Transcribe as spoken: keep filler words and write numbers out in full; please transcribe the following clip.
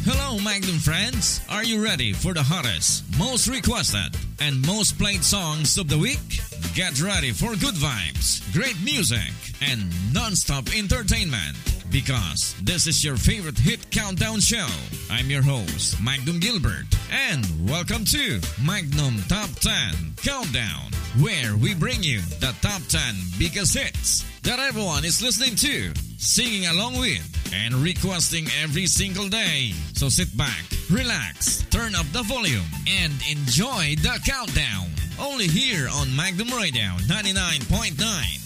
Hello, Magnum friends. Are you ready for the hottest, most requested, and most played songs of the week? Get ready for good vibes, great music, and non-stop entertainment. Because this is your favorite hit countdown show. I'm your host, Magnum Gilbert. And welcome to Magnum Top ten Countdown, where we bring you the top ten biggest hits that everyone is listening to, singing along with, and requesting every single day. So sit back, relax, turn up the volume, and enjoy the countdown. Only here on Magnum Radio ninety-nine point nine.